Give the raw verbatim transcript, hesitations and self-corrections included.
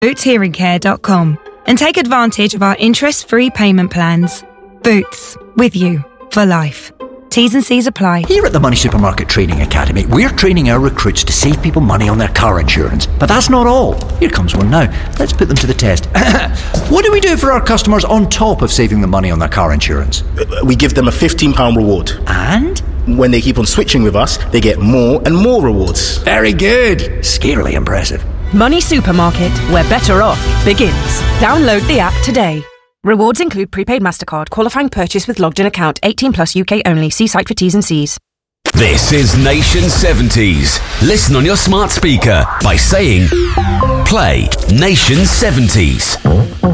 boots hearing care dot com and take advantage of our interest-free payment plans. Boots, with you for life. T's and C's apply. Here at the Money Supermarket Training Academy, we're training our recruits to save people money on their car insurance. But that's not all. Here comes one now. Let's put them to the test. What do we do for our customers on top of saving them money on their car insurance? We give them a fifteen pounds reward. And? When they keep on switching with us, they get more and more rewards. Very good. Scarily impressive. Money Supermarket, where better off begins. Download the app today. Rewards include prepaid MasterCard, qualifying purchase with logged-in account, eighteen plus U K only. See site for T's and C's. This is Nation seventies. Listen on your smart speaker by saying, play Nation seventies.